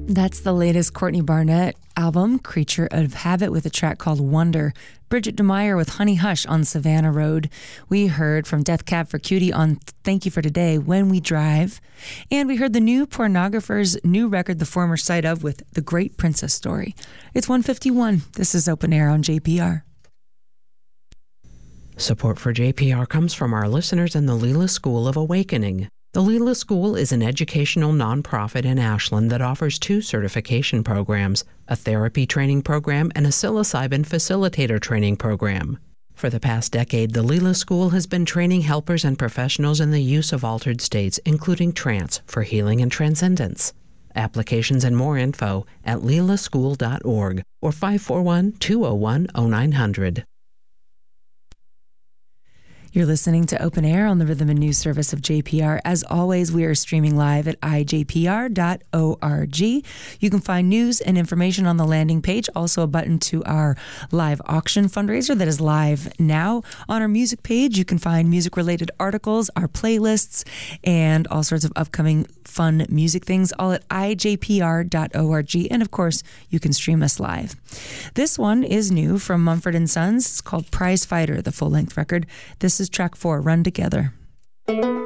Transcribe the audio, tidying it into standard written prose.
That's the latest Courtney Barnett album, Creature of Habit, with a track called Wonder. Bridget DeMeyer with Honey Hush on Savannah Road. We heard from Death Cab for Cutie on Thank You for Today, When We Drive. And we heard the new Pornographer's new record, The Former Sight Of, with The Great Princess Story. It's 1:51. This is Open Air on JPR. Support for JPR comes from our listeners in the Leela School of Awakening. The Leela School is an educational nonprofit in Ashland that offers 2 certification programs, a therapy training program and a psilocybin facilitator training program. For the past decade, the Leela School has been training helpers and professionals in the use of altered states, including trance, for healing and transcendence. Applications and more info at leelaschool.org or 541-201-0900. You're listening to Open Air on the Rhythm and News Service of JPR. As always, we are streaming live at ijpr.org. You can find news and information on the landing page, also a button to our live auction fundraiser that is live now. On our music page, you can find music-related articles, our playlists, and all sorts of upcoming fun music things, all at ijpr.org. And of course, you can stream us live. This one is new from Mumford & Sons. It's called Prize Fighter, the full-length record. This is track 4, Run Together.